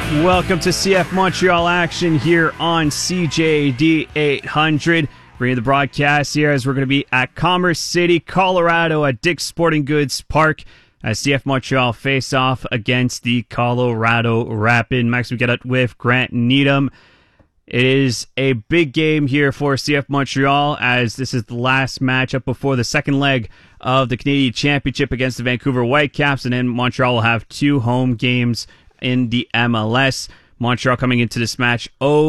Welcome to CF Montreal action here on CJD 800. Bringing the broadcast here as we're going to be at Commerce City, Colorado at Dick's Sporting Goods Park as CF Montreal face off against the Colorado Rapid. Max, we get it with Grant Needham. It is a big game here for CF Montreal as this is the last matchup before the second leg of the Canadian Championship against the Vancouver Whitecaps, and then Montreal will have 2 home games in the MLS. Montreal coming into this match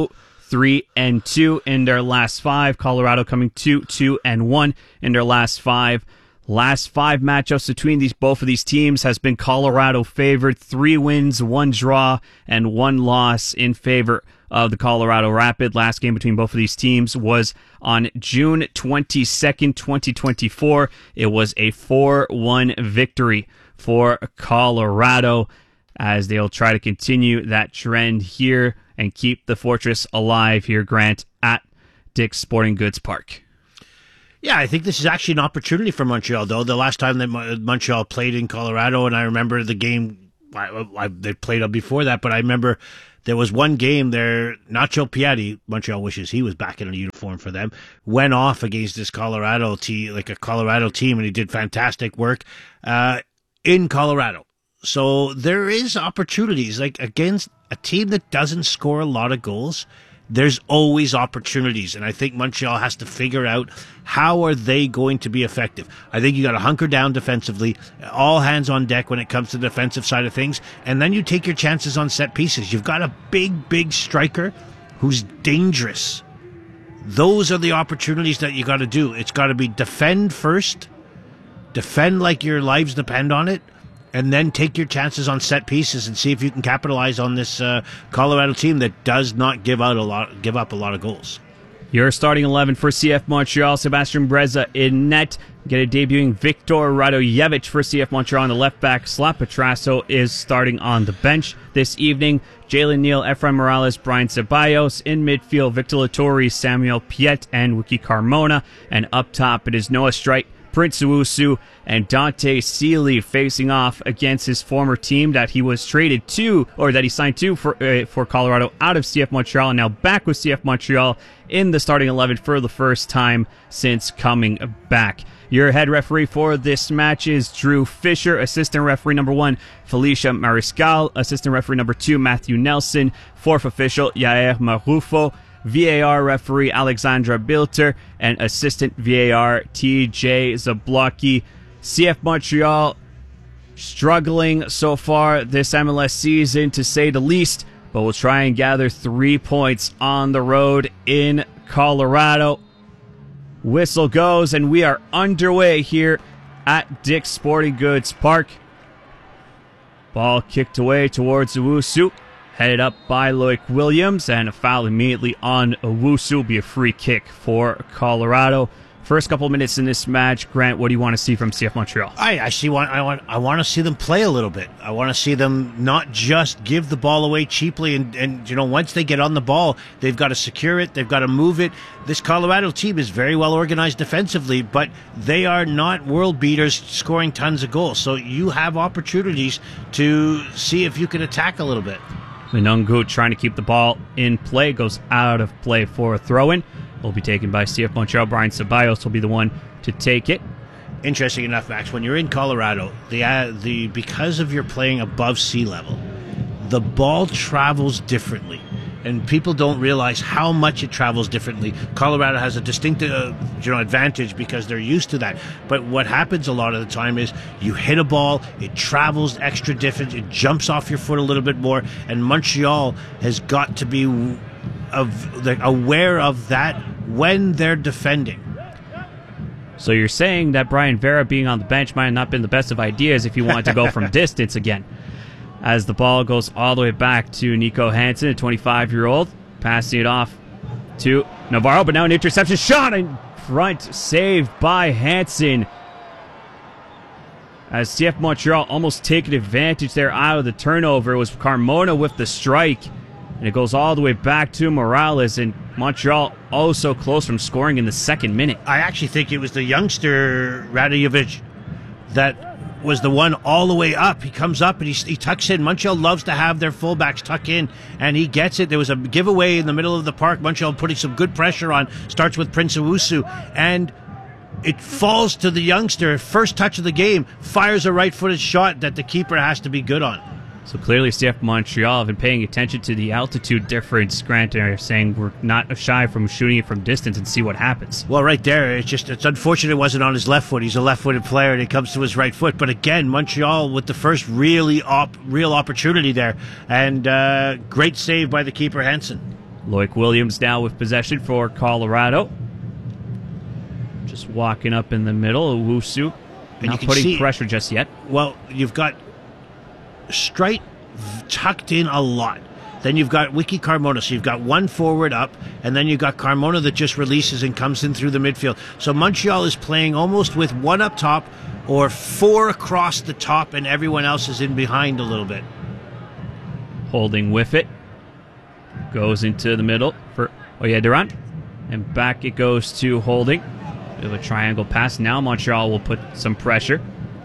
0-3-2 in their last 5. Colorado coming 2-2-1 in their last 5. Last 5 matchups between both of these teams has been Colorado favored. 3 wins, 1 draw, and 1 loss in favor of the Colorado Rapid. Last game between both of these teams was on June 22nd, 2024. It was a 4-1 victory for Colorado, as they'll try to continue that trend here and keep the Fortress alive here, Grant, at Dick's Sporting Goods Park. Yeah, I think this is actually an opportunity for Montreal, though. The last time that Montreal played in Colorado, and I remember the game, they played up before that, but I remember there was one game there, Nacho Piatti, Montreal wishes he was back in a uniform for them, went off against this Colorado team, like a Colorado team, and he did fantastic work in Colorado. So there is opportunities, like against a team that doesn't score a lot of goals, there's always opportunities. And I think Montreal has to figure out how are they going to be effective. I think you got to hunker down defensively, all hands on deck when it comes to the defensive side of things. And then you take your chances on set pieces. You've got a big striker who's dangerous. Those are the opportunities that you got to do. It's got to be defend first, defend like your lives depend on it, and then take your chances on set pieces and see if you can capitalize on this Colorado team that does not give up a lot of goals. Your starting 11 for CF Montreal: Sebastian Breza in net. Get it debuting Victor Radojevic for CF Montreal on the left back. Slap Petrasso is starting on the bench this evening. Jalen Neal, Efrain Morales, Brian Ceballos. In midfield, Victor Lattori, Samuel Piet, and Wiki Carmona. And up top, it is Noah Strike, Prince Owusu, and Dante Seeley facing off against his former team that he was traded to, or that he signed to for Colorado out of CF Montreal, and now back with CF Montreal in the starting 11 for the first time since coming back. Your head referee for this match is Drew Fisher. Assistant referee number 1, Felicia Mariscal. Assistant referee number 2, Matthew Nelson. Fourth official, Yair Marufo. VAR referee Alexandra Bilter, and assistant VAR TJ Zablocki. CF Montreal struggling so far this MLS season, to say the least, but we'll try and gather 3 points on the road in Colorado. Whistle goes, and we are underway here at Dick's Sporting Goods Park. Ball kicked away towards Owusu, headed up by Loic Williams, and a foul immediately on Owusu. Will be a free kick for Colorado. First couple minutes in this match, Grant, what do you want to see from CF Montreal? I want to see them play a little bit. I want to see them not just give the ball away cheaply, and you know, once they get on the ball, they've got to secure it, they've got to move it. This Colorado team is very well organized defensively, but they are not world beaters scoring tons of goals. So you have opportunities to see if you can attack a little bit. Minungu trying to keep the ball in play, goes out of play for a throw-in. Will be taken by CF Montreal. Brian Ceballos will be the one to take it. Interesting enough, Max, when you're in Colorado, because of your playing above sea level, the ball travels differently, and people don't realize how much it travels differently. Colorado has a distinct advantage because they're used to that. But what happens a lot of the time is you hit a ball, it travels extra distance, it jumps off your foot a little bit more, and Montreal has got to be aware of that when they're defending. So you're saying that Brian Vera being on the bench might have not been the best of ideas if you wanted to go from distance again. As the ball goes all the way back to Nico Hansen, a 25-year-old, passing it off to Navarro, but now an interception, shot in front, saved by Hansen. As CF Montreal almost taking advantage there out of the turnover. It was Carmona with the strike, and it goes all the way back to Morales, and Montreal also close from scoring in the second minute. I actually think it was the youngster Radojevic that was the one all the way up. He comes up and he tucks in. Montreal loves to have their fullbacks tuck in, and he gets it. There was a giveaway in the middle of the park. Montreal putting some good pressure on. Starts with Prince Owusu, and it falls to the youngster. First touch of the game, fires a right-footed shot that the keeper has to be good on. So clearly CF Montreal have been paying attention to the altitude difference. Grant are saying we're not shy from shooting it from distance and see what happens. Well, right there, it's unfortunate it wasn't on his left foot. He's a left-footed player and it comes to his right foot. But again, Montreal with the first real opportunity there. And great save by the keeper, Henson. Loic Williams now with possession for Colorado. Just walking up in the middle. Owusu not putting pressure just yet. Well, you've got Streit tucked in a lot. Then you've got Wiki Carmona. So you've got one forward up, and then you've got Carmona that just releases and comes in through the midfield. So Montreal is playing almost with one up top or four across the top, and everyone else is in behind a little bit. Holding with it. Goes into the middle for Oyederan. And back it goes to Holding. Bit of a triangle pass. Now Montreal will put some pressure.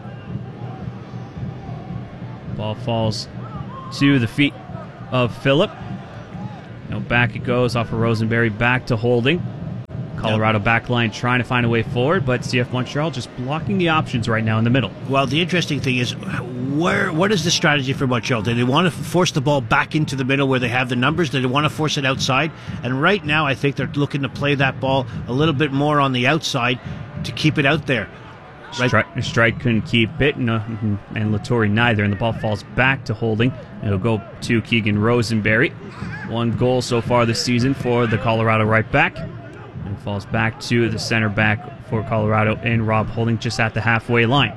Ball falls to the feet of Phillip. Now back it goes off of Rosenberry, back to Holding. Colorado backline trying to find a way forward, but CF Montreal just blocking the options right now in the middle. Well, the interesting thing is, what is the strategy for Montreal? Do they want to force the ball back into the middle where they have the numbers? Do they want to force it outside? And right now, I think they're looking to play that ball a little bit more on the outside to keep it out there. Streit couldn't keep it, and Latore neither, and the ball falls back to Holding. It'll go to Keegan Rosenberry. One goal so far this season for the Colorado right back. And it falls back to the center back for Colorado in Rob Holding just at the halfway line.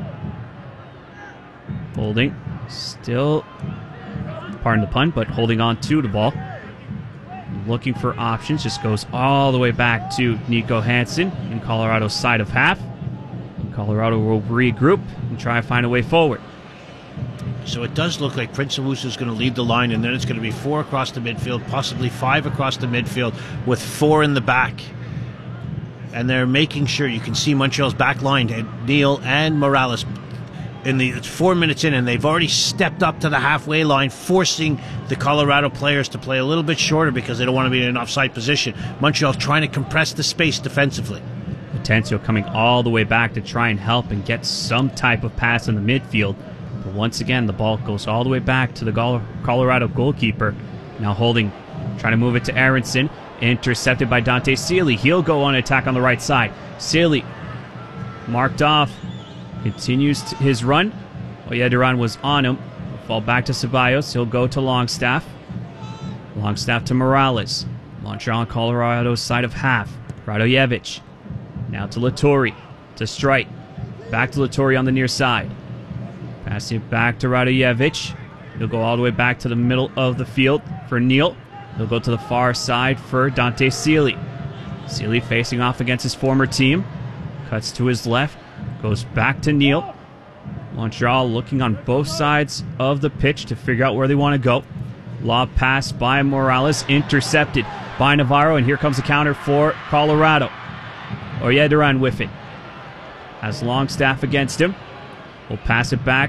Holding still, pardon the pun, but holding on to the ball. Looking for options, just goes all the way back to Nico Hansen in Colorado's side of half. Colorado will regroup and try to find a way forward. So it does look like Prince Owusu is going to lead the line, and then it's going to be four across the midfield, possibly five across the midfield, with four in the back. And they're making sure, you can see Montreal's back line, Neal and Morales. It's 4 minutes in, and they've already stepped up to the halfway line, forcing the Colorado players to play a little bit shorter because they don't want to be in an offside position. Montreal trying to compress the space defensively. Atencio coming all the way back to try and help and get some type of pass in the midfield. But once again, the ball goes all the way back to the Colorado goalkeeper. Now Holding, trying to move it to Aronson. Intercepted by Dante Sealy. He'll go on attack on the right side. Sealy marked off. Continues his run. Oyederan was on him. He'll fall back to Ceballos. He'll go to Longstaff. Longstaff to Morales. Montreal and Colorado's side of half. Radojevic. Now to Latore, to Streit. Back to Latore on the near side. Passing it back to Radojevic. He'll go all the way back to the middle of the field for Neal. He'll go to the far side for Dante Sealy. Sealy facing off against his former team. Cuts to his left. Goes back to Neal. Montreal looking on both sides of the pitch to figure out where they want to go. Lob pass by Morales. Intercepted by Navarro. And here comes the counter for Colorado. Oyederan with it. Has Longstaff against him. We'll pass it back.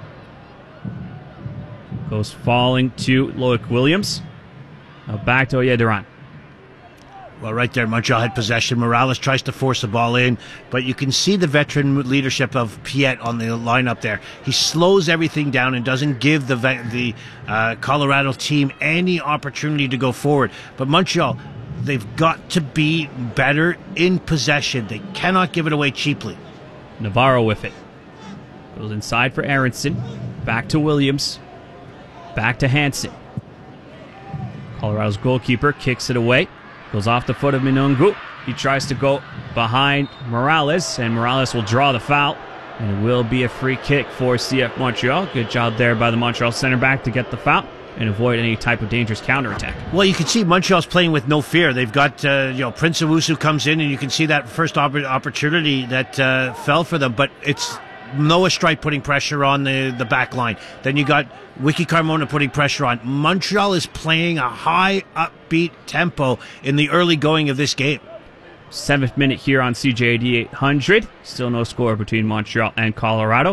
Goes falling to Loic Williams. Now back to Oyederan. Well, right there, Montreal had possession. Morales tries to force the ball in, but you can see the veteran leadership of Piet on the lineup there. He slows everything down and doesn't give the Colorado team any opportunity to go forward. But Montreal, they've got to be better in possession. They cannot give it away cheaply. Navarro with it. Goes inside for Aronson. Back to Williams. Back to Hansen. Colorado's goalkeeper kicks it away. Goes off the foot of Minungu. He tries to go behind Morales, and Morales will draw the foul. And it will be a free kick for CF Montreal. Good job there by the Montreal center back to get the foul and avoid any type of dangerous counterattack. Well, you can see Montreal's playing with no fear. They've got, Prince Owusu comes in, and you can see that first opportunity that fell for them. But it's Noah Streit putting pressure on the back line. Then you got Wiki Carmona putting pressure on. Montreal is playing a high, upbeat tempo in the early going of this game. 7th minute here on CJAD 800. Still no score between Montreal and Colorado.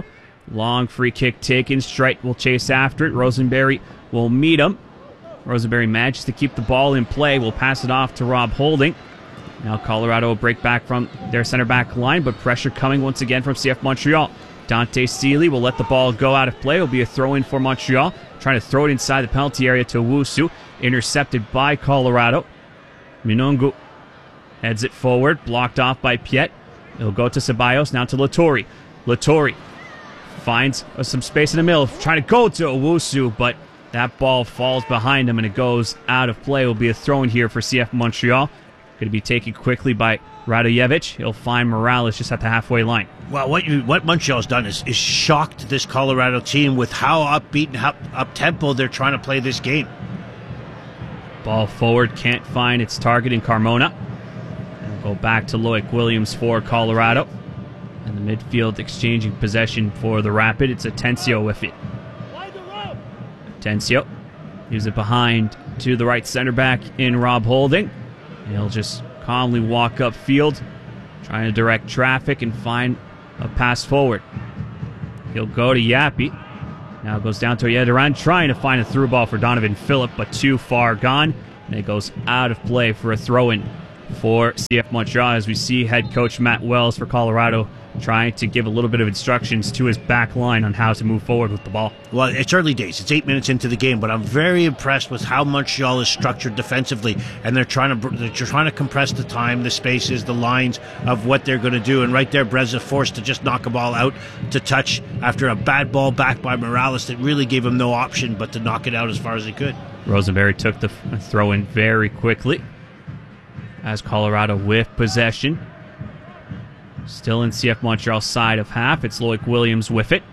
Long free kick taken. Streit will chase after it. Rosenberry will meet him. Rosenberry manages to keep the ball in play. Will pass it off to Rob Holding. Now Colorado will break back from their center back line, but pressure coming once again from CF Montreal. Dante Seeley will let the ball go out of play. It will be a throw-in for Montreal. Trying to throw it inside the penalty area to Owusu. Intercepted by Colorado. Minungu heads it forward. Blocked off by Piet. It'll go to Ceballos. Now to Latori. Latori finds some space in the middle. Trying to go to Owusu, but that ball falls behind him and it goes out of play. It will be a throw-in here for CF Montreal. Going to be taken quickly by Radojevic. He'll find Morales just at the halfway line. Well, what Montreal's done is shocked this Colorado team with how upbeat and how up-tempo they're trying to play this game. Ball forward, can't find its target in Carmona. And we'll go back to Loic Williams for Colorado. And the midfield exchanging possession for the Rapid. It's Atencio with it. Atencio gives it behind to the right center back in Rob Holding. And he'll just calmly walk upfield, trying to direct traffic and find a pass forward. He'll go to Yapi. Now goes down to Yediran, trying to find a through ball for Donovan Phillip, but too far gone. And it goes out of play for a throw-in for CF Montreal, as we see head coach Matt Wells for Colorado trying to give a little bit of instructions to his back line on how to move forward with the ball. Well, it's early days. It's 8 minutes into the game, but I'm very impressed with how Montreal is structured defensively, and they're trying to compress the time, the spaces, the lines of what they're going to do. And right there, Breza forced to just knock a ball out to touch after a bad ball back by Morales that really gave him no option but to knock it out as far as he could. Rosenberry took the throw in very quickly as Colorado with possession. Still in CF Montreal's side of half. It's Loic Williams with it.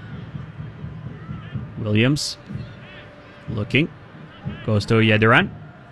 Williams looking. Goes to Yediran.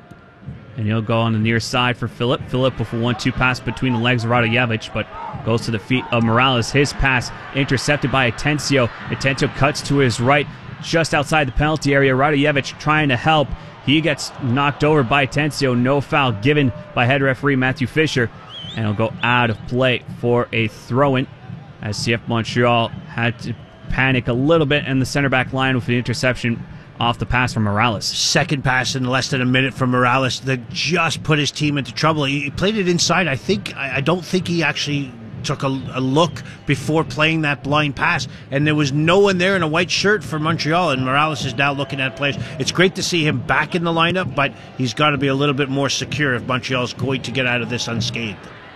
And he'll go on the near side for Phillip. Phillip with a 1-2 pass between the legs of Radojevic, but goes to the feet of Morales. His pass intercepted by Atencio. Atencio cuts to his right, just outside the penalty area. Radojevic trying to help. He gets knocked over by Atencio. No foul given by head referee Matthew Fisher. And it'll go out of play for a throw-in, as CF Montreal had to panic a little bit in the center back line with the interception off the pass from Morales. Second pass in less than a minute from Morales that just put his team into trouble. He played it inside. I don't think he actually took a look before playing that blind pass, and there was no one there in a white shirt for Montreal, and Morales is now looking at players. It's great to see him back in the lineup, but he's got to be a little bit more secure if Montreal's going to get out of this unscathed.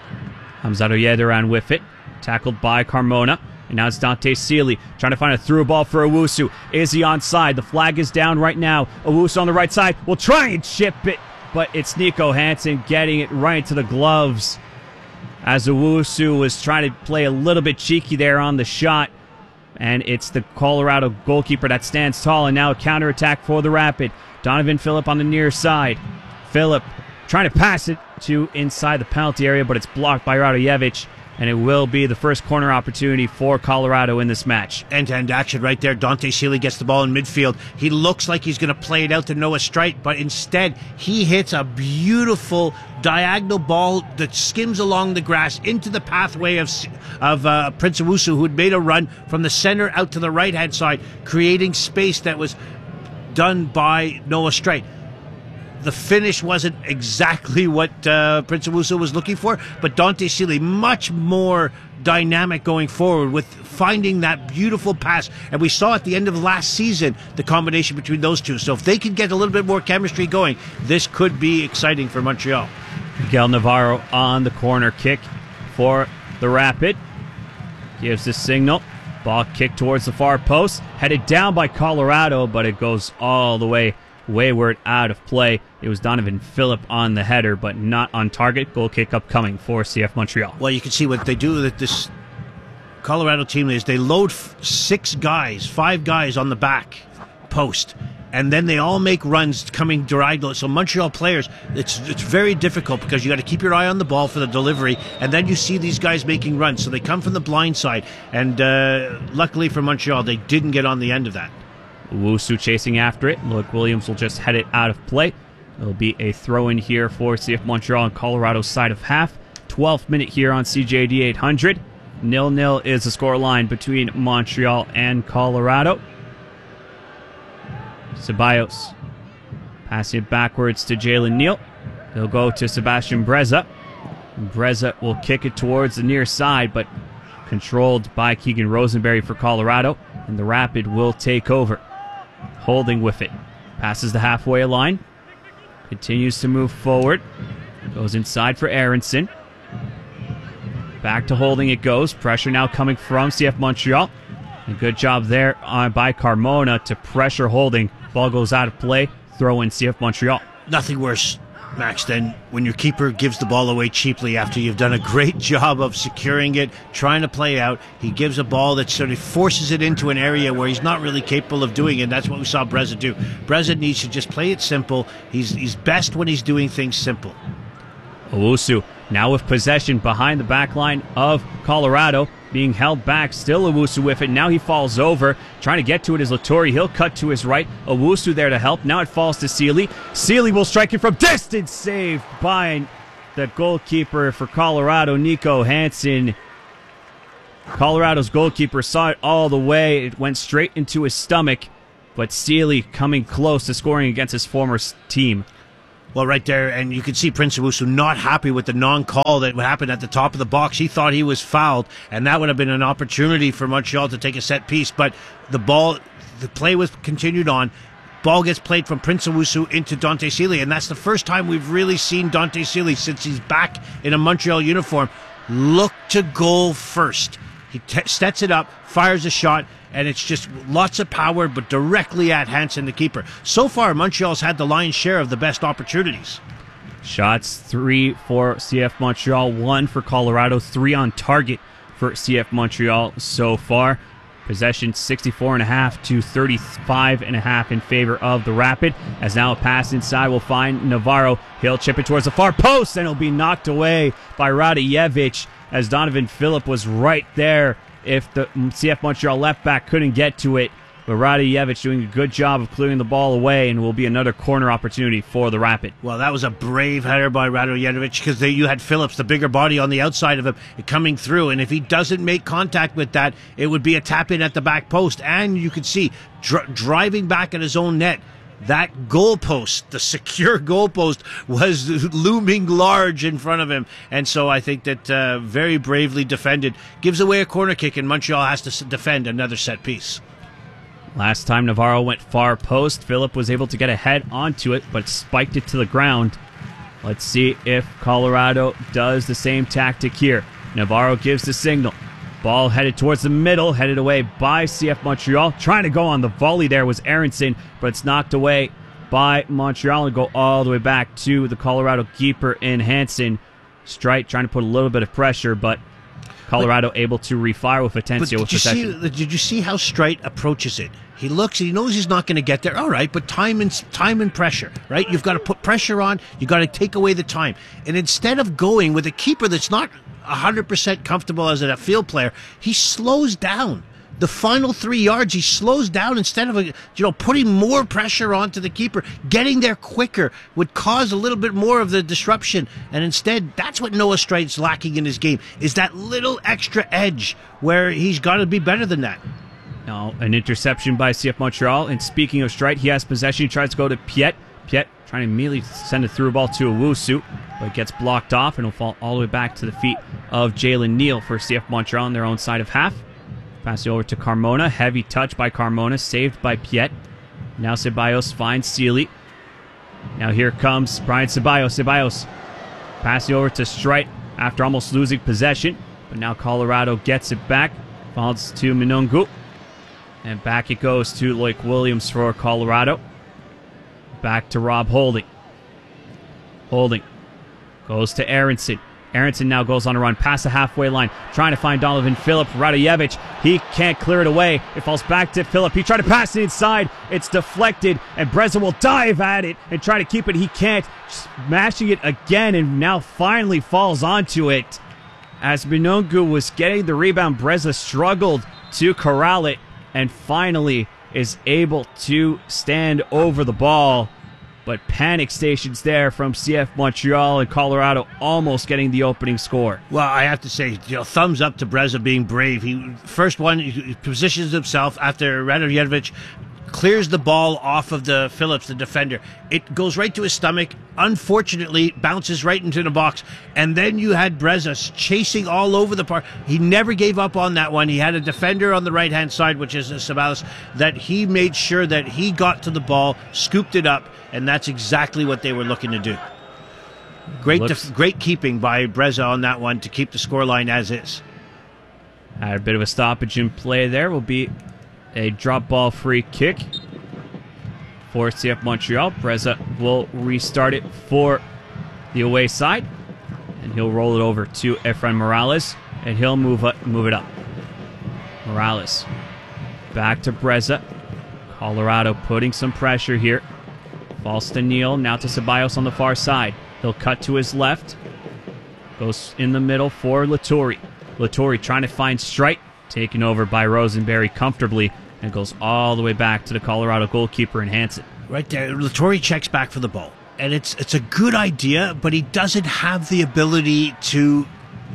Hamzato Yediran with it, tackled by Carmona. And now it's Dante Seeley trying to find a through ball for Owusu. Is he onside? The flag is down right now. Owusu on the right side will try and chip it, but it's Nico Hansen getting it right into the gloves, as Owusu was trying to play a little bit cheeky there on the shot. And it's the Colorado goalkeeper that stands tall, and now a counterattack for the Rapid. Donovan Phillip on the near side. Phillip trying to pass it to inside the penalty area, but it's blocked by Radojevic, and it will be the first corner opportunity for Colorado in this match. End-to-end action right there. Dante Seeley gets the ball in midfield. He looks like he's going to play it out to Noah Streit, but instead he hits a beautiful diagonal ball that skims along the grass into the pathway of Prince Owusu, who had made a run from the center out to the right-hand side, creating space that was done by Noah Streit. The finish wasn't exactly what Prince Owusu was looking for, but Dante Seeley much more dynamic going forward with finding that beautiful pass. And we saw at the end of last season the combination between those two. So if they can get a little bit more chemistry going, this could be exciting for Montreal. Miguel Navarro on the corner kick for the Rapid. Gives the signal. Ball kicked towards the far post. Headed down by Colorado, but it goes all the way wayward out of play. It was Donovan Phillip on the header, but not on target. Goal kick upcoming for CF Montreal. Well, you can see what they do with this Colorado team is they load 5 guys on the back post, and then they all make runs coming diagonal. So Montreal players, it's very difficult because you got to keep your eye on the ball for the delivery, and then you see these guys making runs. So they come from the blind side, and luckily for Montreal, they didn't get on the end of that. Owusu chasing after it. Loic Williams will just head it out of play. It'll be a throw-in here for CF Montreal on Colorado's side of half. 12th minute here on CJD 800. 0-0 is the scoreline between Montreal and Colorado. Ceballos passing it backwards to Jalen Neal. He'll go to Sebastian Breza. Breza will kick it towards the near side, but controlled by Keegan Rosenberry for Colorado, and the Rapid will take over. Holding with it. Passes the halfway line. Continues to move forward. Goes inside for Aronson. Back to Holding it goes. Pressure now coming from CF Montreal. A good job there by Carmona to pressure Holding. Ball goes out of play. Throw in CF Montreal. Nothing worse, Max, than when your keeper gives the ball away cheaply after you've done a great job of securing it, trying to play out. He gives a ball that sort of forces it into an area where he's not really capable of doing it. That's what we saw Breza do. Breza needs to just play it simple. He's best when he's doing things simple. Owusu now with possession behind the back line of Colorado, being held back. Still Owusu with it. Now he falls over. Trying to get to it is Laturi. He'll cut to his right. Owusu there to help. Now it falls to Sealy. Sealy will strike it from distance. Saved by the goalkeeper for Colorado, Nico Hansen. Colorado's goalkeeper saw it all the way. It went straight into his stomach. But Sealy coming close to scoring against his former team. Well, right there, and you can see Prince Owusu not happy with the non-call that happened at the top of the box. He thought he was fouled, and that would have been an opportunity for Montreal to take a set piece. But the play was continued on. Ball gets played from Prince Owusu into Dante Sealy, and that's the first time we've really seen Dante Sealy since he's back in a Montreal uniform look to goal first. He sets it up, fires a shot, and it's just lots of power, but directly at Hansen, the keeper. So far, Montreal's had the lion's share of the best opportunities. Shots 3 for CF Montreal, 1 for Colorado, 3 on target for CF Montreal so far. Possession 64.5 to 35.5 in favor of the Rapid. As now a pass inside will find Navarro. He'll chip it towards the far post, and it'll be knocked away by Radojevic, as Donovan Phillip was right there if the CF Montreal left back couldn't get to it. But Radojevic doing a good job of clearing the ball away, and will be another corner opportunity for the Rapid. Well, that was a brave header by Radojevic, because you had Phillips, the bigger body on the outside of him, coming through. And if he doesn't make contact with that, it would be a tap-in at the back post. And you could see, driving back at his own net, that goalpost, the secure goalpost, was looming large in front of him. And so I think that very bravely defended. Gives away a corner kick, and Montreal has to defend another set piece. Last time Navarro went far post, Phillip was able to get a head onto it, but spiked it to the ground. Let's see if Colorado does the same tactic here. Navarro gives the signal. Ball headed towards the middle, headed away by CF Montreal. Trying to go on the volley there was Aronson, but it's knocked away by Montreal and go all the way back to the Colorado keeper in Hansen. Strite trying to put a little bit of pressure, but Colorado able to refire with Atencio with possession. Did you see how Strite approaches it? He looks, he knows he's not going to get there. All right, but time and pressure, right? You've got to put pressure on. You've got to take away the time. And instead of going with a keeper that's not 100% comfortable as a field player, he slows down. The final 3 yards, he slows down instead of putting more pressure onto the keeper. Getting there quicker would cause a little bit more of the disruption. And instead, that's what Noah Strite's lacking in his game, is that little extra edge where he's got to be better than that. Now, an interception by CF Montreal. And speaking of Strite, he has possession. He tries to go to Piet. Piet trying to immediately send a through ball to Owusu, but it gets blocked off and will fall all the way back to the feet of Jalen Neal for CF Montreal on their own side of half. Pass it over to Carmona. Heavy touch by Carmona, saved by Piet. Now Ceballos finds Sealy. Now here comes Brian Ceballos. Ceballos passing over to Strite after almost losing possession, but now Colorado gets it back. Falls to Minungu. And back it goes to Loic Williams for Colorado. Back to Rob Holding. Holding goes to Aronson. Aronson now goes on a run past the halfway line, trying to find Donovan Phillip. Radojevic, he can't clear it away. It falls back to Phillip. He tried to pass it inside. It's deflected, and Breza will dive at it and try to keep it. He can't. Smashing it again, and now finally falls onto it. As Minungu was getting the rebound, Breza struggled to corral it, and finally is able to stand over the ball. but panic stations there from CF Montreal, and Colorado almost getting the opening score. Well, I have to say, thumbs up to Breza being brave. He positions himself after Radojevic clears the ball off of the Phillips, the defender. It goes right to his stomach. Unfortunately, bounces right into the box. And then you had Breza chasing all over the park. He never gave up on that one. He had a defender on the right-hand side, which is Sabalos, that he made sure that he got to the ball, scooped it up, and that's exactly what they were looking to do. Great keeping by Breza on that one to keep the scoreline as is. Had a bit of a stoppage in play there. Will be a drop ball free kick for CF Montreal. Breza will restart it for the away side, and he'll roll it over to Efrain Morales, and he'll move it up. Morales back to Breza. Colorado putting some pressure here. Falls to Neal, now to Ceballos on the far side. He'll cut to his left. Goes in the middle for Laturi. Laturi trying to find Streit, taken over by Rosenberry comfortably, and goes all the way back to the Colorado goalkeeper and Hansen. Right there, Laturi checks back for the ball. And it's a good idea, but he doesn't have the ability to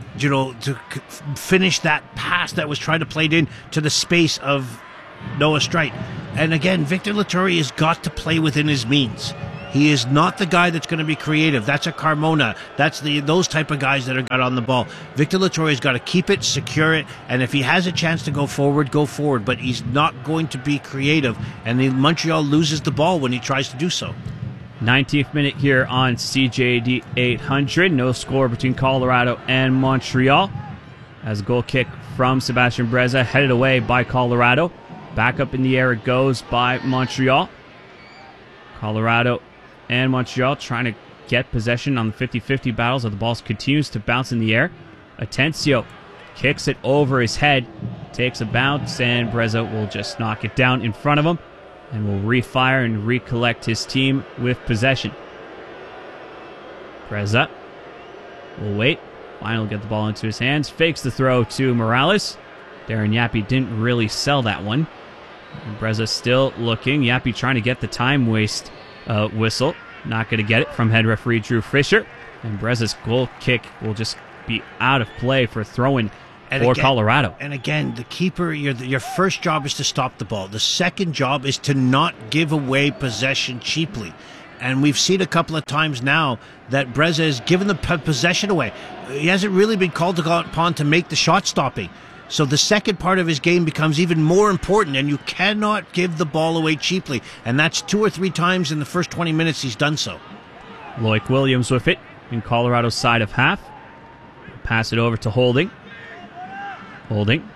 finish that pass that was trying to play in to the space of Noah Streit. And again, Victor Laturi has got to play within his means. He is not the guy that's going to be creative. That's a Carmona. That's those type of guys that are got on the ball. Victor Laturi has got to keep it, secure it, and if he has a chance to go forward, go forward. But he's not going to be creative, and Montreal loses the ball when he tries to do so. 19th minute here on CJD 800. No score between Colorado and Montreal. As a goal kick from Sebastian Breza, headed away by Colorado. Back up in the air it goes by Montreal. Colorado and Montreal trying to get possession on the 50-50 battles, as the ball continues to bounce in the air. Atencio kicks it over his head, takes a bounce, and Breza will just knock it down in front of him and will refire and recollect his team with possession. Breza will wait. Finally get the ball into his hands. Fakes the throw to Morales. Darren Yappy didn't really sell that one. And Breza still looking. Yappy trying to get the time waste whistle. Not going to get it from head referee Drew Fisher. And Breza's goal kick will just be out of play for throwing for Colorado. And again, the keeper, your first job is to stop the ball. The second job is to not give away possession cheaply. And we've seen a couple of times now that Breza has given the possession away. He hasn't really been called upon to make the shot stopping. So the second part of his game becomes even more important, and you cannot give the ball away cheaply. And that's 2 or 3 times in the first 20 minutes he's done so. Loic Williams with it in Colorado's side of half. Pass it over to Holding. Holding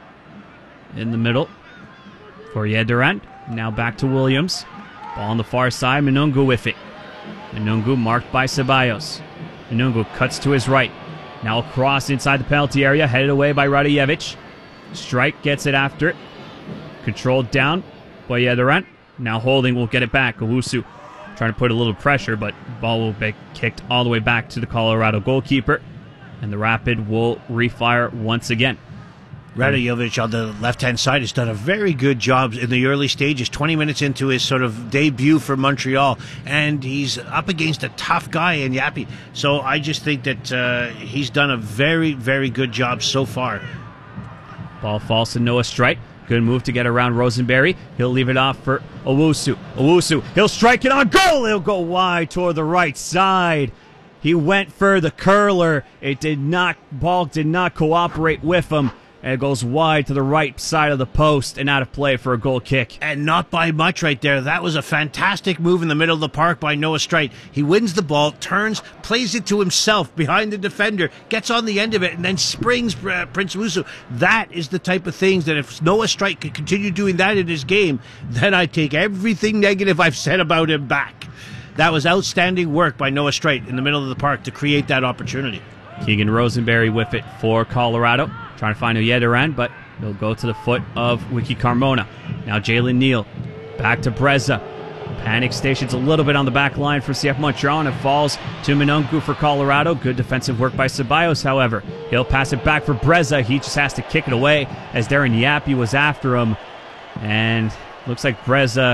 in the middle for Yedurant. Now back to Williams. Ball on the far side. Minungu with it. Minungu marked by Ceballos. Minungu cuts to his right. Now across inside the penalty area, headed away by Radojevic. Streit gets it after it. Controlled down by Yedurant. Now Holding will get it back. Owusu trying to put a little pressure, but ball will be kicked all the way back to the Colorado goalkeeper. And the Rapid will refire once again. Radojevic on the left-hand side has done a very good job in the early stages, 20 minutes into his sort of debut for Montreal, and he's up against a tough guy in Yappy. So I just think that he's done a very, very good job so far. Ball falls to Noah Streit. Good move to get around Rosenberry. He'll leave it off for Owusu. Owusu, he'll strike it on goal. He'll go wide toward the right side. He went for the curler. Ball did not cooperate with him. And it goes wide to the right side of the post and out of play for a goal kick. And not by much right there. That was a fantastic move in the middle of the park by Noah Streit. He wins the ball, turns, plays it to himself behind the defender, gets on the end of it, and then springs Prince Owusu. That is the type of things that if Noah Streit could continue doing that in his game, then I take everything negative I've said about him back. That was outstanding work by Noah Streit in the middle of the park to create that opportunity. Keegan Rosenberry with it for Colorado. Trying to find Yedurant, but he'll go to the foot of Wiki Carmona. Now Jalen Neal back to Breza. Panic stations a little bit on the back line for CF Montreal, and it falls to Minungu for Colorado. Good defensive work by Ceballos, however. He'll pass it back for Breza. He just has to kick it away as Darren Yappy was after him. And looks like Breza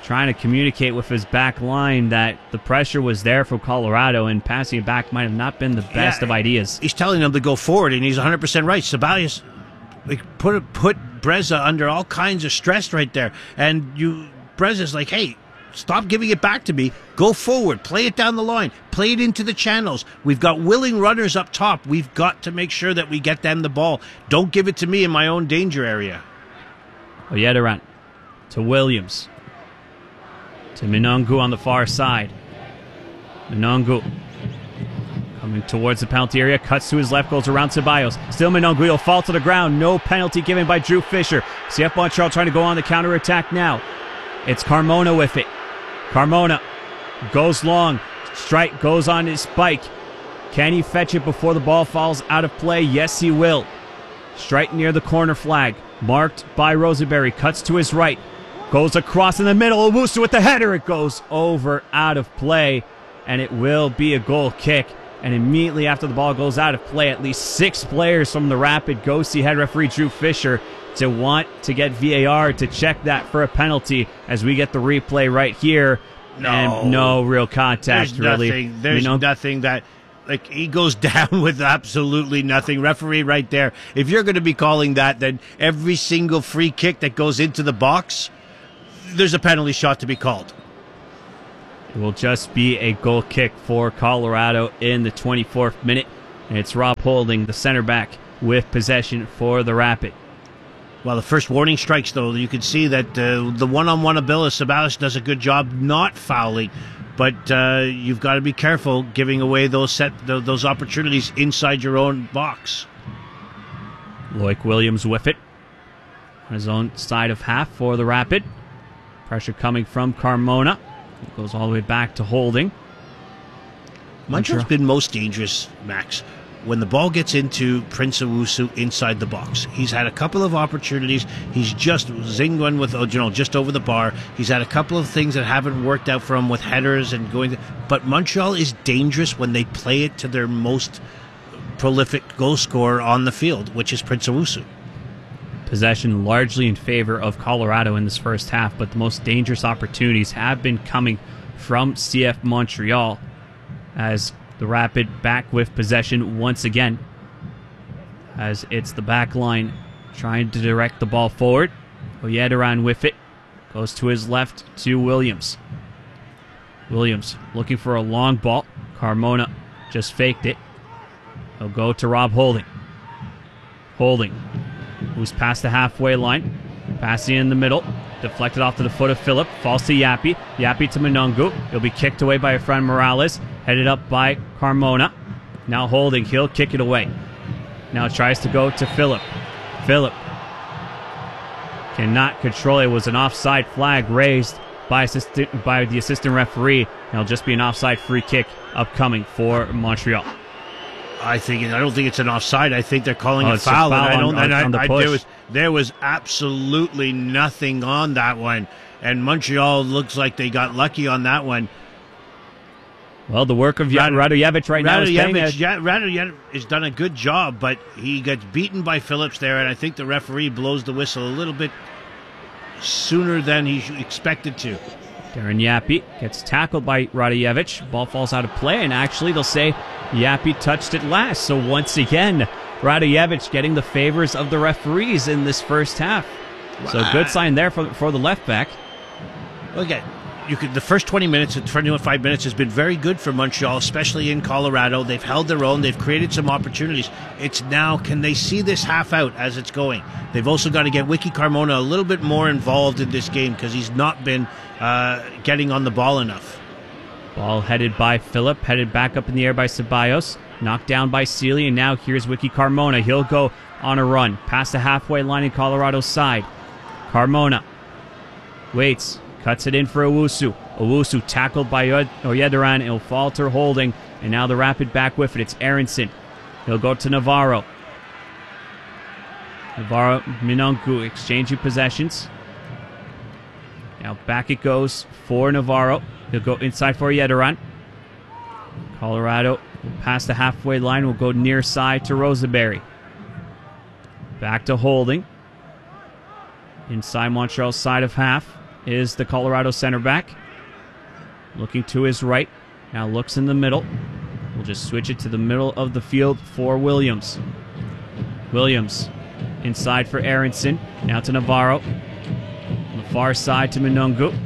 trying to communicate with his back line that the pressure was there for Colorado, and passing it back might have not been the best of ideas. He's telling them to go forward, and he's 100% right. Ceballos put Breza under all kinds of stress right there, and Breza's like, hey, stop giving it back to me. Go forward. Play it down the line. Play it into the channels. We've got willing runners up top. We've got to make sure that we get them the ball. Don't give it to me in my own danger area. Oyederan to Williams. To Minongu on the far side. Minongu coming towards the penalty area. Cuts to his left. Goes around Ceballos. Still Minongu. He'll fall to the ground. No penalty given by Drew Fisher. CF Montreal trying to go on the counterattack now. It's Carmona with it. Carmona goes long. Strike goes on his spike. Can he fetch it before the ball falls out of play? Yes, he will. Strike near the corner flag. Marked by Rosenberry. Cuts to his right. Goes across in the middle. Owusu with the header. It goes over out of play. And it will be a goal kick. And immediately after the ball goes out of play, at least 6 players from the Rapid go see head referee Drew Fisher to want to get VAR to check that for a penalty, as we get the replay right here. And no real contact. There's nothing that, like, he goes down with absolutely nothing. Referee right there. If you're going to be calling that, then every single free kick that goes into the box, there's a penalty shot to be called. It will just be a goal kick for Colorado in the 24th minute. And it's Rob Holding, the center back, with possession for the Rapid. Well, the first warning strikes, though, you can see that the one-on-one ability, Ceballos does a good job not fouling, but you've got to be careful giving away those opportunities inside your own box. Loic Williams with it on his own side of half for the Rapid. Pressure coming from Carmona. It goes all the way back to Holding. Montreal's been most dangerous, Max, when the ball gets into Prince Owusu inside the box. He's had a couple of opportunities. He's just zinged one with, just over the bar. He's had a couple of things that haven't worked out for him with headers and going. But Montreal is dangerous when they play it to their most prolific goal scorer on the field, which is Prince Owusu. Possession largely in favor of Colorado in this first half, but the most dangerous opportunities have been coming from CF Montreal, as the Rapid back with possession once again, as it's the back line trying to direct the ball forward. Oyederan with it. Goes to his left to Williams. Williams looking for a long ball. Carmona just faked it. He'll go to Rob Holding. Holding, who's past the halfway line. Passing in the middle. Deflected off to the foot of Phillip. Falls to Yapi. Yapi to Minongu. He'll be kicked away by Efrain Morales. Headed up by Carmona. Now Holding. He'll kick it away. Now tries to go to Phillip. Phillip cannot control it. It was an offside flag raised by the assistant referee. It'll just be an offside free kick upcoming for Montreal. I don't think it's an offside. I think they're calling a foul. There was absolutely nothing on that one. And Montreal looks like they got lucky on that one. Well, the work of Radojevic right now is paying Radojevic has done a good job, but he gets beaten by Phillips there, and I think the referee blows the whistle a little bit sooner than he expected to. Darren Yapi gets tackled by Radojevic. Ball falls out of play, and actually they'll say Yapi touched it last. So once again, Radojevic getting the favors of the referees in this first half. Wow. So good sign there for the left back. Okay. The first 20 minutes, 25 minutes has been very good for Montreal, especially in Colorado. They've held their own. They've created some opportunities. It's now, can they see this half out as it's going? They've also got to get Wiki Carmona a little bit more involved in this game because he's not been getting on the ball enough. Ball headed by Phillip, headed back up in the air by Ceballos, knocked down by Sealy, and now here's Wiki Carmona. He'll go on a run past the halfway line in Colorado's side. Carmona waits. Cuts it in for Owusu. Owusu tackled by Oyederan. He'll falter Holding. And now the Rapid back with it. It's Aronson. He'll go to Navarro. Navarro, Minongu exchanging possessions. Now back it goes for Navarro. He'll go inside for Oyederan. Colorado past the halfway line will go near side to Rosenberry. Back to Holding. Inside Montreal's side of half. is the Colorado center back. Looking to his right. Now looks in the middle. We'll just switch it to the middle of the field for Williams. Williams inside for Aronson. Now to Navarro. On the far side to Minungu.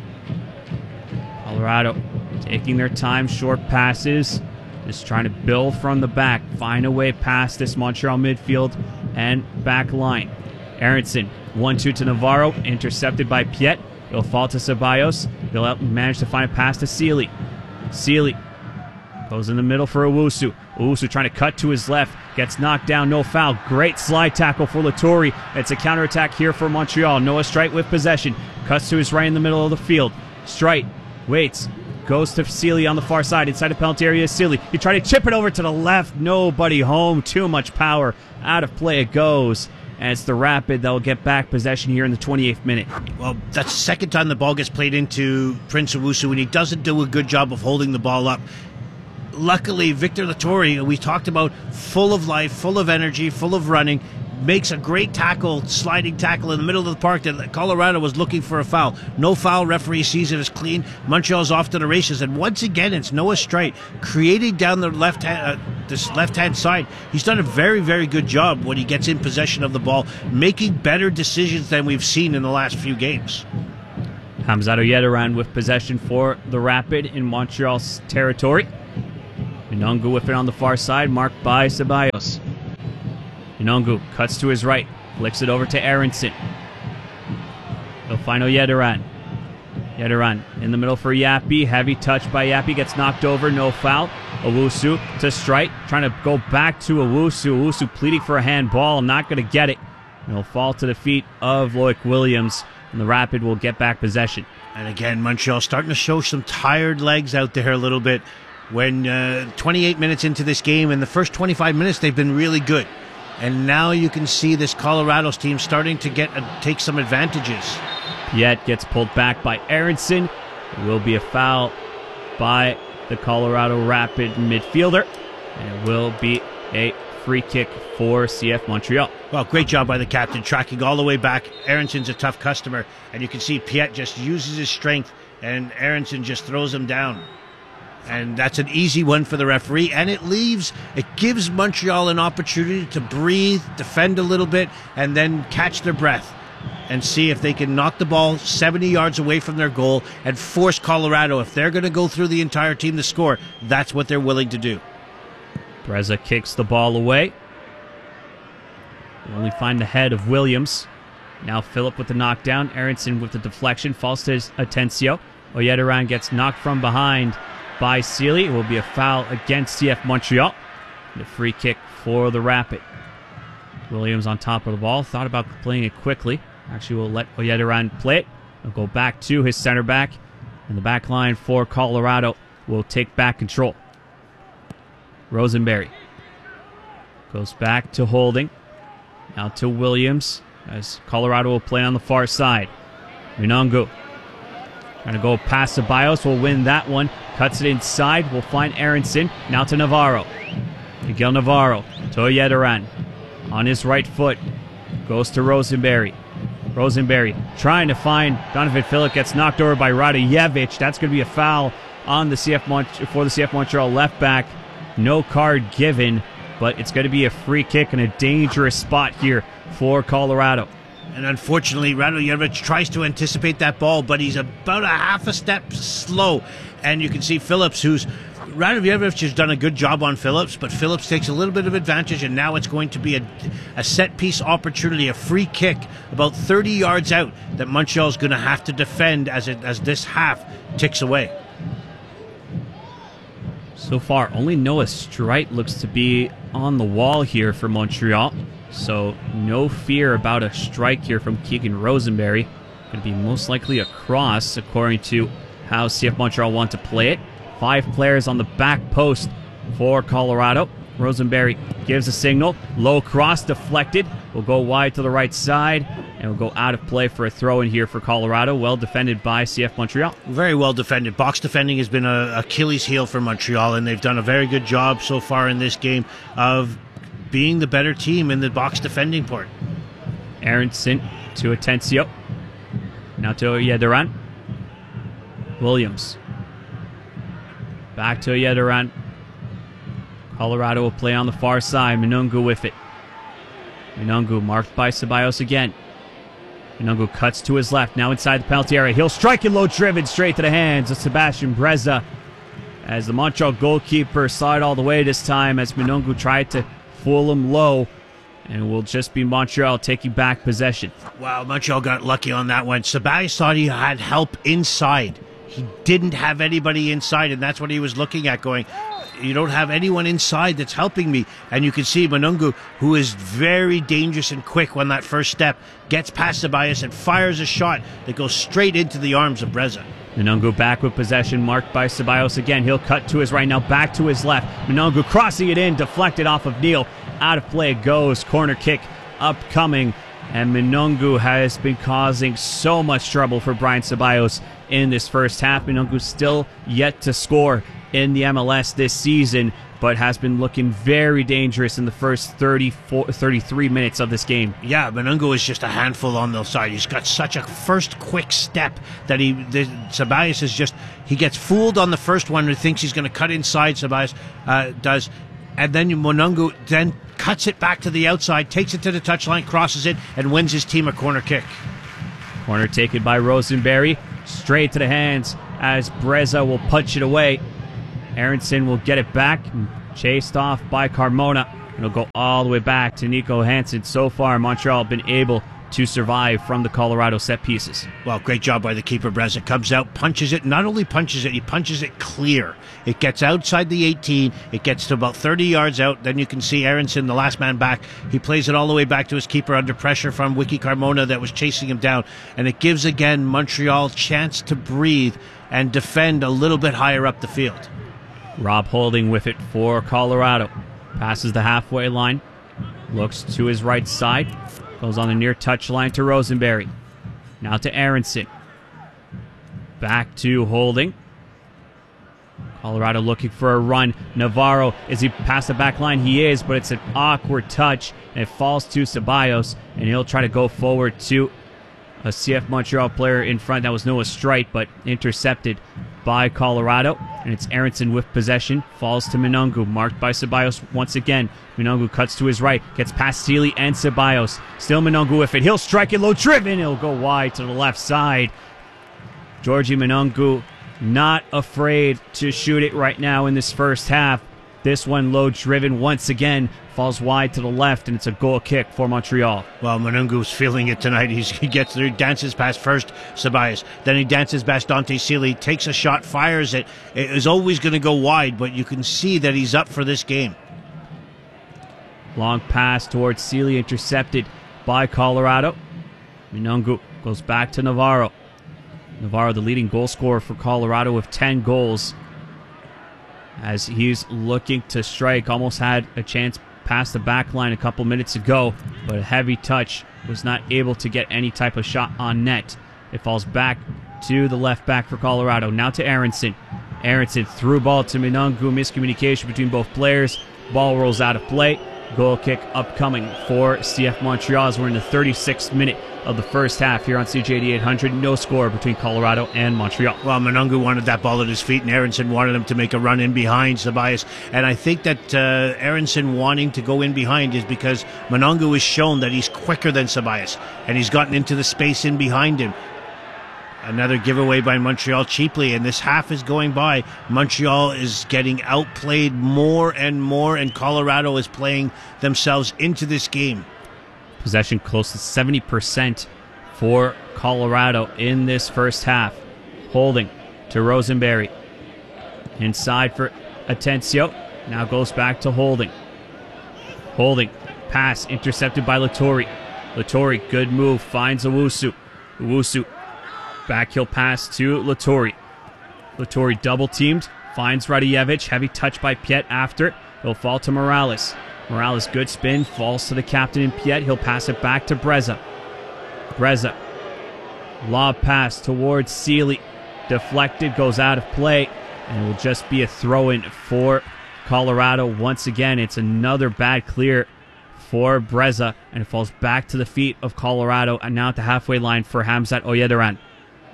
Colorado taking their time, short passes. Just trying to build from the back. Find a way past this Montreal midfield and back line. Aronson, 1-2 to Navarro. Intercepted by Piet. It'll fall to Ceballos. He'll manage to find a pass to Sealy. Sealy goes in the middle for Owusu. Owusu trying to cut to his left. Gets knocked down, no foul. Great slide tackle for Latori. It's a counterattack here for Montreal. Noah Streit with possession. Cuts to his right in the middle of the field. Streit waits. Goes to Sealy on the far side. Inside the penalty area is Sealy. He tried to chip it over to the left. Nobody home. Too much power. Out of play it goes. And it's the Rapid that will get back possession here in the 28th minute. Well, that's the second time the ball gets played into Prince Owusu, and he doesn't do a good job of holding the ball up. Luckily, Victor Latori, we talked about, full of life, full of energy, full of running, makes a great tackle, sliding tackle in the middle of the park that Colorado was looking for a foul. No foul, referee sees it as clean. Montreal's off to the races, and once again, it's Noah Streit creating down the left-hand side. He's done a very, very good job when he gets in possession of the ball, making better decisions than we've seen in the last few games. Hamzat Oyederan with possession for the Rapid in Montreal's territory. Minungu with it on the far side, marked by Ceballos. Minungu cuts to his right, flicks it over to Aronson. He'll find Oyederan. Oyederan in the middle for Yapi. Heavy touch by Yapi, gets knocked over, no foul. Owusu to Streit, trying to go back to Owusu. Owusu pleading for a handball, not going to get it. And he'll fall to the feet of Loic Williams, and the Rapid will get back possession. And again, Montreal starting to show some tired legs out there a little bit. When 28 minutes into this game, in the first 25 minutes, they've been really good. And now you can see this Colorado's team starting to take some advantages. Piet gets pulled back by Aronson. It will be a foul by the Colorado Rapid midfielder. And it will be a free kick for CF Montreal. Well, great job by the captain, tracking all the way back. Aronson's a tough customer. And you can see Piet just uses his strength, and Aronson just throws him down. And that's an easy one for the referee, and it gives Montreal an opportunity to breathe, defend a little bit, and then catch their breath and see if they can knock the ball 70 yards away from their goal and force Colorado. If they're going to go through the entire team to score, that's what they're willing to do. Breza kicks the ball away. They only find the head of Williams. Now Phillip with the knockdown. Aronson with the deflection. Falls to Atencio. Oyederan gets knocked from behind by Sealy. It will be a foul against CF Montreal. The free kick for the Rapid. Williams on top of the ball. Thought about playing it quickly. Actually, we'll let Oyederan play it. He'll go back to his center back. And the back line for Colorado will take back control. Rosenberry goes back to Holding. Now to Williams, as Colorado will play on the far side. Minungu trying to go past Ceballos, will win that one. Cuts it inside, will find Aronson. Now to Navarro. Miguel Navarro to Oyederan. On his right foot, goes to Rosenberry. Rosenberry trying to find Donovan Phillip, gets knocked over by Radojevic. That's going to be a foul on the for the CF Montreal left back. No card given, but it's going to be a free kick in a dangerous spot here for Colorado. And unfortunately, Radojevic tries to anticipate that ball, but he's about a half a step slow. And you can see Phillips, Radojevic has done a good job on Phillips, but Phillips takes a little bit of advantage, and now it's going to be a set-piece opportunity, a free kick about 30 yards out that Montreal's going to have to defend as this half ticks away. So far, only Noah Streit looks to be on the wall here for Montreal. So no fear about a strike here from Keegan Rosenberry. Going to be most likely a cross, according to how CF Montreal want to play it. 5 players on the back post for Colorado. Rosenberry gives a signal. Low cross deflected. Will go wide to the right side and will go out of play for a throw in here for Colorado. Well defended by CF Montreal. Very well defended. Box defending has been an Achilles heel for Montreal, and they've done a very good job so far in this game of being the better team in the box defending part. Aronson to Atencio. Now to Oyederan. Williams. Back to Oyederan. Colorado will play on the far side. Manungu with it. Manungu marked by Ceballos again. Manungu cuts to his left. Now inside the penalty area. He'll strike it low driven straight to the hands of Sebastian Breza. As the Montreal goalkeeper saw it all the way this time as Manungu tried to fool him low. And it will just be Montreal taking back possession. Wow, Montreal got lucky on that one. Ceballos thought he had help inside. He didn't have anybody inside, and that's what he was looking at, going, you don't have anyone inside that's helping me. And you can see Manungu, who is very dangerous and quick on that first step, gets past Ceballos and fires a shot that goes straight into the arms of Breza. Manungu back with possession, marked by Ceballos again. He'll cut to his right, now back to his left. Manungu crossing it in, deflected off of Neal. Out of play it goes. Corner kick upcoming. And Manungu has been causing so much trouble for Brian Ceballos in this first half. Manungu still yet to score in the MLS this season, but has been looking very dangerous in the first 33 minutes of this game. Yeah, Manungu is just a handful on the side. He's got such a first quick step that Ceballos is just, he gets fooled on the first one and thinks he's going to cut inside, Ceballos does. And then Manungu then cuts it back to the outside, takes it to the touchline, crosses it, and wins his team a corner kick. Corner taken by Rosenberry, straight to the hands as Breza will punch it away. Aronson will get it back, chased off by Carmona. It'll go all the way back to Nico Hansen. So far, Montreal have been able to survive from the Colorado set pieces. Well, great job by the keeper, Breza. Comes out, punches it. Not only punches it, he punches it clear. It gets outside the 18. It gets to about 30 yards out. Then you can see Aronson, the last man back. He plays it all the way back to his keeper under pressure from Wiki Carmona that was chasing him down. And it gives, again, Montreal a chance to breathe and defend a little bit higher up the field. Rob Holding with it for Colorado. Passes the halfway line. Looks to his right side. Goes on the near touchline to Rosenberry. Now to Aronson. Back to Holding. Colorado looking for a run. Navarro, is he past the back line? He is, but it's an awkward touch. And it falls to Ceballos. And he'll try to go forward to a CF Montreal player in front. That was Noah Streit, but intercepted by Colorado. And it's Aronson with possession. Falls to Manungu, marked by Ceballos once again. Manungu cuts to his right, gets past Sealy and Ceballos. Still Manungu with it. He'll strike it low driven. He'll go wide to the left side. Georgie Manungu not afraid to shoot it right now in this first half. This one low driven once again, falls wide to the left, and it's a goal kick for Montreal. Well, Manungu's feeling it tonight. He gets there, dances past first Ceballos, then he dances past Dante Sealy, takes a shot, fires it. It is always going to go wide, but you can see that he's up for this game. Long pass towards Sealy, intercepted by Colorado. Manungu goes back to Navarro. Navarro, the leading goal scorer for Colorado with 10 goals. As he's looking to strike, almost had a chance past the back line a couple minutes ago, but a heavy touch, was not able to get any type of shot on net. It falls back to the left back for Colorado. Now to Aronson. Aronson through ball to Manungu. Miscommunication between both players. Ball rolls out of play. Goal kick upcoming for CF Montreal as we're in the 36th minute of the first half here on CJD 800. No score between Colorado and Montreal. Well, Manungu wanted that ball at his feet, and Aronson wanted him to make a run in behind Ceballos. And I think that Aronson wanting to go in behind is because Manungu has shown that he's quicker than Ceballos, and he's gotten into the space in behind him. Another giveaway by Montreal cheaply, and this half is going by. Montreal is getting outplayed more and more, and Colorado is playing themselves into this game. Possession close to 70% for Colorado in this first half. Holding to Rosenberry. Inside for Atencio. Now goes back to Holding. Holding. Pass intercepted by Lattori. Lattori, good move, finds Owusu. Owusu. Backheel pass to Lattori. Lattori double teamed, finds Radojevic. Heavy touch by Piet after. He'll fall to Morales. Morales, good spin, falls to the captain in Piet. He'll pass it back to Breza. Breza. Lob pass towards Sealy. Deflected, goes out of play. And it will just be a throw-in for Colorado. Once again, it's another bad clear for Breza. And it falls back to the feet of Colorado. And now at the halfway line for Hamzat Oyederan.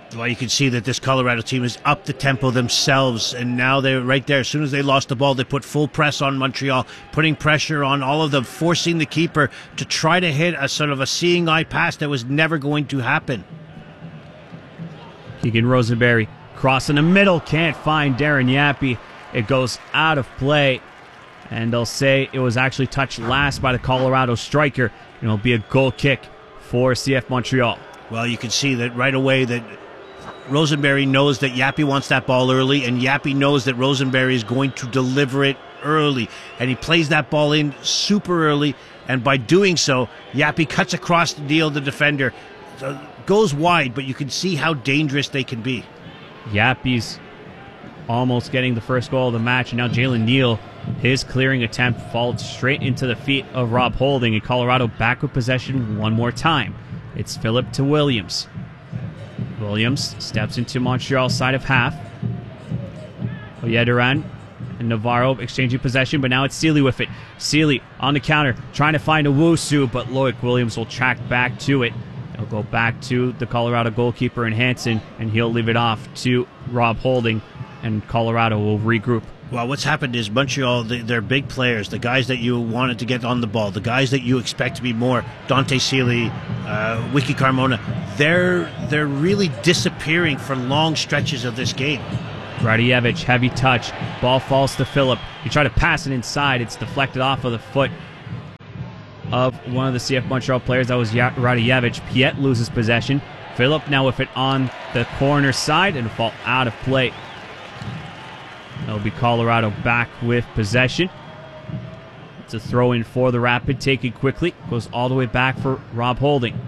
Well, you can see that this Colorado team is up the tempo themselves, and now they're right there. As soon as they lost the ball, they put full press on Montreal, putting pressure on all of them, forcing the keeper to try to hit a sort of a seeing eye pass that was never going to happen. Keegan Rosenberry cross in the middle, can't find Darren Yappy. It goes out of play, and they'll say it was actually touched last by the Colorado striker, and it'll be a goal kick for CF Montreal. Well, you can see that right away that Rosenberry knows that Yappy wants that ball early, and Yappy knows that Rosenberry is going to deliver it early. And he plays that ball in super early, and by doing so, Yappy cuts across to deal the defender. So goes wide, but you can see how dangerous they can be. Yappy's almost getting the first goal of the match, and now Jalen Neal, his clearing attempt followed straight into the feet of Rob Holding, and Colorado back with possession one more time. It's Phillip to Williams. Williams steps into Montreal's side of half. Oyederan and Navarro exchanging possession, but now it's Seeley with it. Seeley on the counter, trying to find Owusu, but Loic Williams will track back to it. He'll go back to the Colorado goalkeeper in Hansen, and he'll leave it off to Rob Holding, and Colorado will regroup. Well, what's happened is Montreal, they're big players, the guys that you wanted to get on the ball, the guys that you expect to be more, Dante Seeley, Wiki Carmona, they're really disappearing for long stretches of this game. Radijevich, heavy touch, ball falls to Phillip. He tried to pass it inside, it's deflected off of the foot of one of the CF Montreal players. That was Radijevich. Piet loses possession. Phillip now with it on the corner side, and fall out of play. That'll be Colorado back with possession. It's a throw in for the Rapid, taken quickly. Goes all the way back for Rob Holding.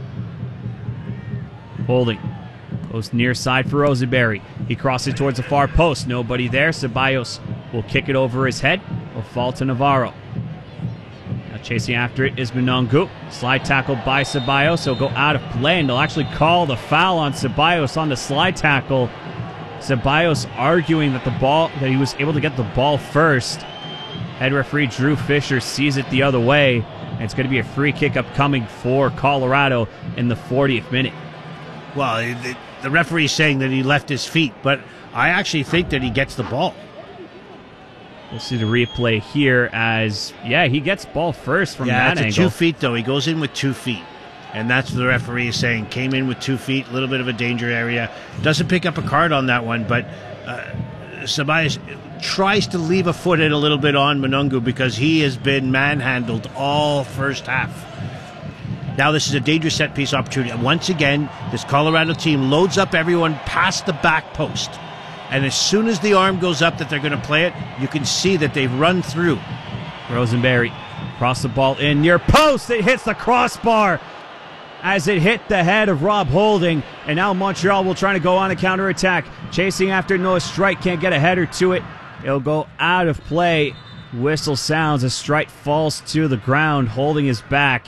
Holding goes near side for Rosenberry. He crosses towards the far post. Nobody there. Ceballos will kick it over his head. Will fall to Navarro. Now chasing after it is Monongu. Slide tackle by Ceballos. He'll go out of play, and they'll actually call the foul on Ceballos on the slide tackle. Ceballos arguing that that he was able to get the ball first. Head referee Drew Fisher sees it the other way, and it's going to be a free kick upcoming for Colorado in the 40th minute. Well, the referee is saying that he left his feet, but I actually think that he gets the ball. We'll see the replay here as, he gets ball first from that angle. Yeah, it's 2 feet, though. He goes in with 2 feet. And that's what the referee is saying. Came in with 2 feet, a little bit of a danger area. Doesn't pick up a card on that one, but Ceballos tries to leave a foot in a little bit on Monongu because he has been manhandled all first half. Now this is a dangerous set-piece opportunity. And once again, this Colorado team loads up everyone past the back post. And as soon as the arm goes up that they're going to play it, you can see that they've run through. Rosenberry cross the ball in near post. It hits the crossbar as it hit the head of Rob Holding, and now Montreal will try to go on a counterattack. Chasing after Noah Strike, can't get a header to it. It'll go out of play. Whistle sounds as Strike falls to the ground, holding his back.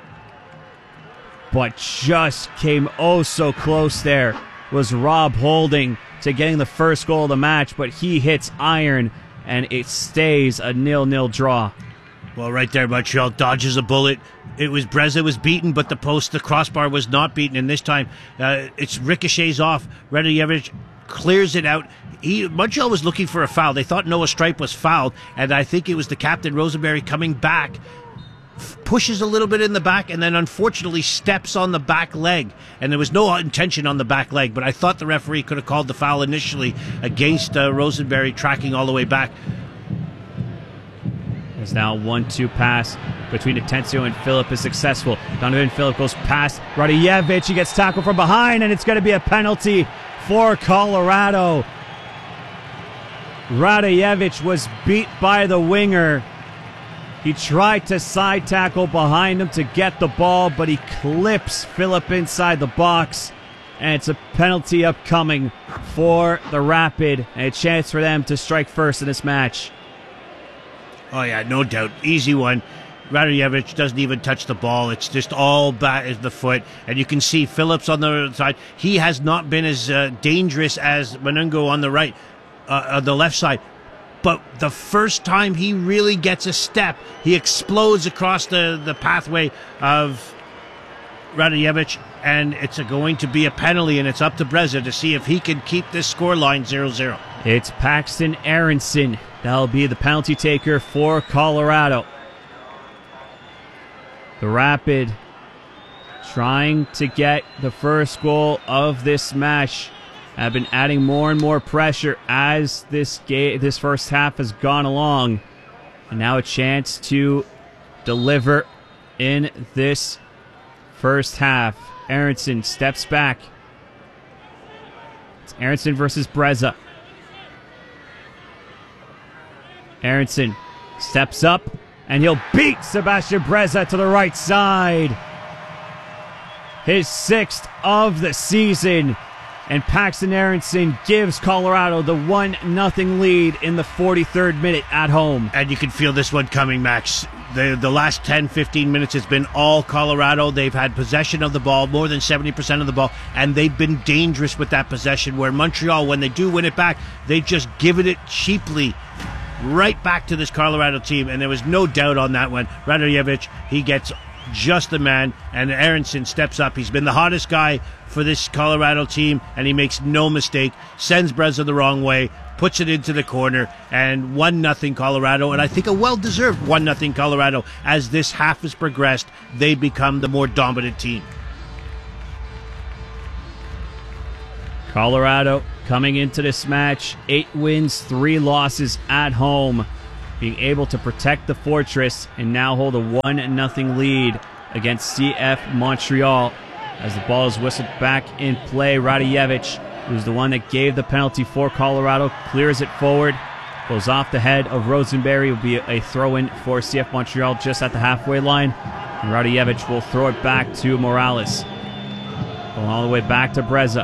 But just came so close there was Rob Holding to getting the first goal of the match, but he hits iron, and it stays a 0-0 draw. Well, right there, Montreal dodges a bullet. It was Breza was beaten, but the crossbar was not beaten. And this time, it's ricochets off. Radijevich clears it out. Montreal was looking for a foul. They thought Noah Stripe was fouled, and I think it was the captain, Rosenberry, coming back, pushes a little bit in the back, and then unfortunately steps on the back leg. And there was no intention on the back leg, but I thought the referee could have called the foul initially against Rosenberry tracking all the way back. There's now 1-2 pass between Atencio and Phillip is successful. Donovan Phillip goes past Radijevich. He gets tackled from behind, and it's going to be a penalty for Colorado. Radijevich was beat by the winger. He tried to side tackle behind him to get the ball, but he clips Phillip inside the box. And it's a penalty upcoming for the Rapid, and a chance for them to strike first in this match. Oh, yeah, no doubt. Easy one. Radijevich doesn't even touch the ball. It's just all back at the foot. And you can see Phillips on the other side. He has not been as dangerous as Monongu on the right, on the left side. But the first time he really gets a step, he explodes across the pathway of Radojevic, and it's going to be a penalty, and it's up to Breza to see if he can keep this scoreline 0-0. It's Paxton Aronson. That'll be the penalty taker for Colorado. The Rapid trying to get the first goal of this match. Have been adding more and more pressure as this first half has gone along. And now a chance to deliver in this first half. Aronson steps back. It's Aronson versus Breza. Aronson steps up, and he'll beat Sebastian Breza to the right side. His 6th of the season. And Paxton Aronson gives Colorado the 1-0 lead in the 43rd minute at home. And you can feel this one coming, Max. The last 10-15 minutes has been all Colorado. They've had possession of the ball, more than 70% of the ball, and they've been dangerous with that possession, where Montreal, when they do win it back, they just give it cheaply right back to this Colorado team, and there was no doubt on that one. Radojevic, he gets just the man, and Aronson steps up. He's been the hottest guy for this Colorado team, and he makes no mistake, sends Breza the wrong way, puts it into the corner, and 1-0 Colorado, and I think a well-deserved 1-0 Colorado. As this half has progressed, they become the more dominant team. Colorado coming into this match, 8 wins, 3 losses at home, being able to protect the Fortress and now hold a 1-0 lead against CF Montreal. As the ball is whistled back in play, Radojevic, who's the one that gave the penalty for Colorado, clears it forward, goes off the head of Rosenberry. Will be a throw-in for CF Montreal just at the halfway line. And Radojevic will throw it back to Morales. Going all the way back to Breza.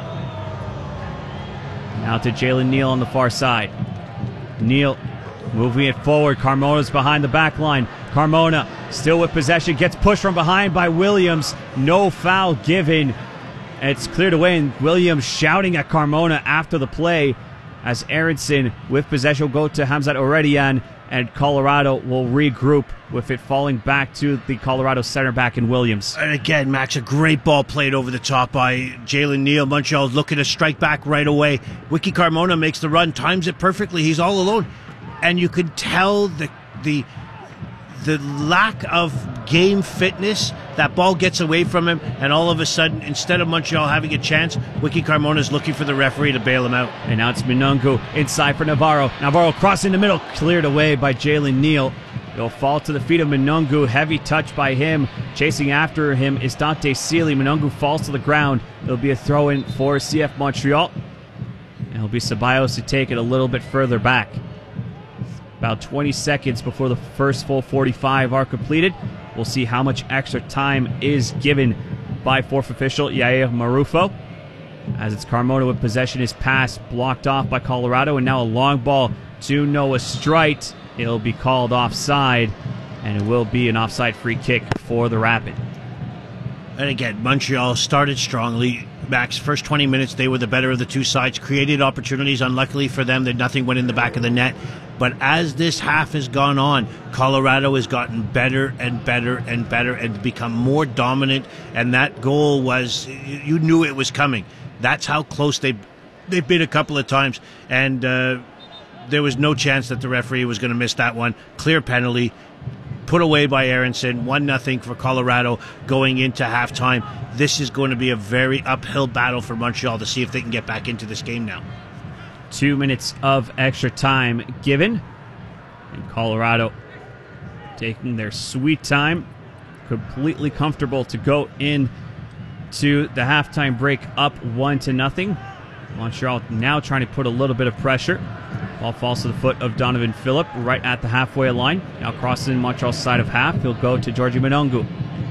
Now to Jalen Neal on the far side. Neal moving it forward. Carmona's behind the back line. Carmona still with possession. Gets pushed from behind by Williams. No foul given. It's cleared away, and Williams shouting at Carmona after the play as Aronson with possession will go to Hamzat Oredian, and Colorado will regroup with it falling back to the Colorado center back in Williams. And again, Max, a great ball played over the top by Jalen Neal. Montreal's looking to strike back right away. Wiki Carmona makes the run, times it perfectly. He's all alone. And you could tell the lack of game fitness. That ball gets away from him, and all of a sudden, instead of Montreal having a chance, Wiki Carmona is looking for the referee to bail him out. And now it's Minungu inside for Navarro. Navarro crossing the middle, cleared away by Jalen Neal. It'll fall to the feet of Minungu. Heavy touch by him. Chasing after him is Dante Sealy. Minungu falls to the ground. It'll be a throw-in for CF Montreal. And it'll be Ceballos to take it a little bit further back. About 20 seconds before the first full 45 are completed. We'll see how much extra time is given by fourth official Yair Marufo. As it's Carmona with possession, his pass blocked off by Colorado, and now a long ball to Noah Strite. It'll be called offside, and it will be an offside free kick for the Rapid. And again, Montreal started strongly. Max, first 20 minutes, they were the better of the two sides, created opportunities. Unluckily for them, that nothing went in the back of the net. But as this half has gone on, Colorado has gotten better and better and better and become more dominant. And that goal was, you knew it was coming. That's how close they've been a couple of times. And there was no chance that the referee was going to miss that one. Clear penalty. Put away by Aronson, 1-0 for Colorado going into halftime. This is going to be a very uphill battle for Montreal to see if they can get back into this game now. 2 minutes of extra time given. And Colorado taking their sweet time. Completely comfortable to go in to the halftime break up 1-0. Montreal now trying to put a little bit of pressure. Ball falls to the foot of Donovan Phillip right at the halfway line. Now crossing Montreal's side of half. He'll go to Georgie Minungu.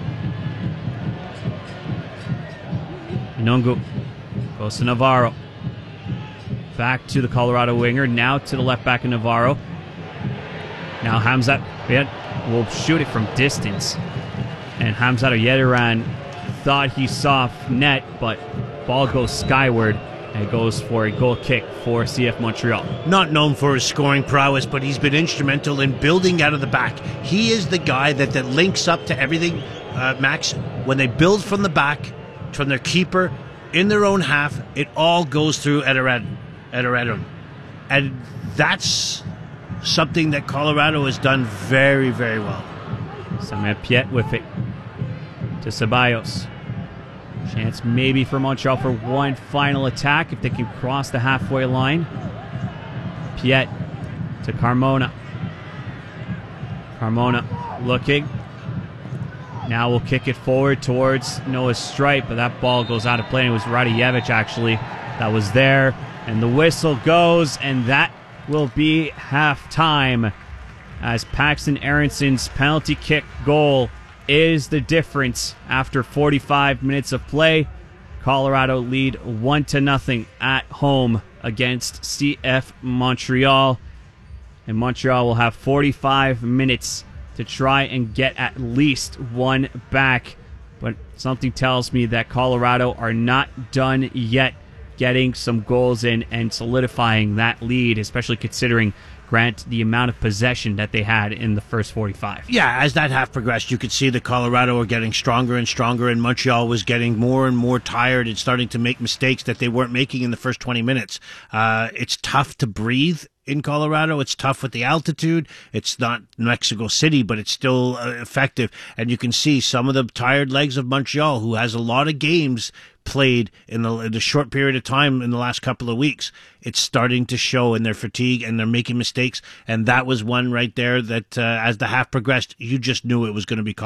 Minungu goes to Navarro. Back to the Colorado winger. Now to the left back of Navarro. Now Hamzat will shoot it from distance. And Hamzat Oyediran thought he saw net, but ball goes skyward. And it goes for a goal kick for CF Montreal. Not known for his scoring prowess, but he's been instrumental in building out of the back. He is the guy that links up to everything Max, when they build from the back, from their keeper, in their own half, it all goes through Ederetum. And that's something that Colorado has done very, very well. Samuel Piette with it to Ceballos. Chance maybe for Montreal for one final attack if they can cross the halfway line. Piette to Carmona. Carmona looking. Now we'll kick it forward towards Noah Stripe, but that ball goes out of play. And it was Radojevic actually that was there. And the whistle goes, and that will be halftime as Paxton Aronson's penalty kick goal is the difference after 45 minutes of play. Colorado lead 1-0 at home against CF Montreal. And Montreal will have 45 minutes to try and get at least one back. But something tells me that Colorado are not done yet getting some goals in and solidifying that lead, especially considering, Grant, the amount of possession that they had in the first 45. Yeah, as that half progressed, you could see that Colorado were getting stronger and stronger, and Montreal was getting more and more tired and starting to make mistakes that they weren't making in the first 20 minutes. It's tough to breathe in Colorado. It's tough with the altitude. It's not Mexico City, but it's still effective. And you can see some of the tired legs of Montreal, who has a lot of games played in the short period of time in the last couple of weeks. It's starting to show in their fatigue, and they're making mistakes. And that was one right there that as the half progressed, you just knew it was going to be